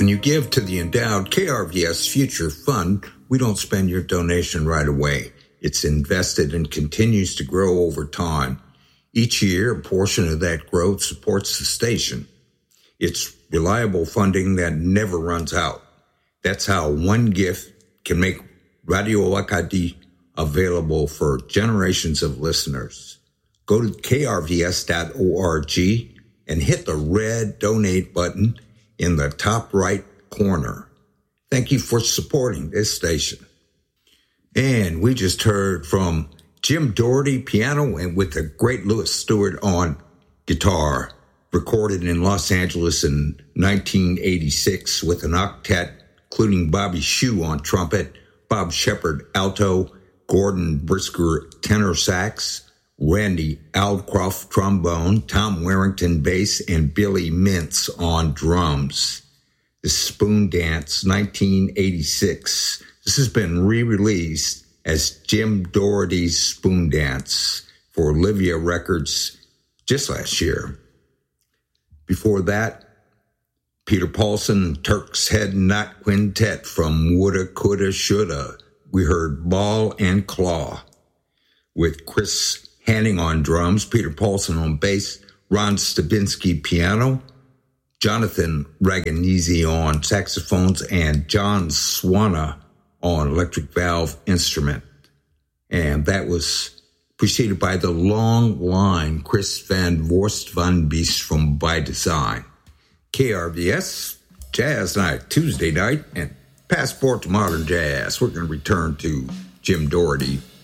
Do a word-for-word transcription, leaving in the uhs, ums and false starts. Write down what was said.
When you give to the endowed K R V S Future Fund, we don't spend your donation right away. It's invested and continues to grow over time. Each year, a portion of that growth supports the station. It's reliable funding that never runs out. That's how one gift can make Radio Acadie available for generations of listeners. Go to K R V S dot org and hit the red donate button in the top right corner. Thank you for supporting this station. And we just heard from Jim Doherty, piano, and with the great Louis Stewart on guitar, recorded in Los Angeles in nineteen eighty-six with an octet, including Bobby Shew on trumpet, Bob Shepard alto, Gordon Brisker tenor sax, Randy Aldcroft trombone, Tom Warrington bass, and Billy Mintz on drums. The Spoon Dance, nineteen eighty-six. This has been re-released as Jim Doherty's Spoon Dance for Olivia Records just last year. Before that, Peter Paulson, Turk's Head Knot Quintet from Woulda, Coulda, Shoulda. We heard Ball and Claw with Chris Hanning on drums, Peter Paulson on bass, Ron Stabinsky piano, Jonathan Raganese on saxophones, and John Swana on electric valve instrument. And that was preceded by the long line, Chris Van Vorst van Beest from By Design. K R V S Jazz Night, Tuesday night, and Passport to Modern Jazz. We're going to return to Jim Doherty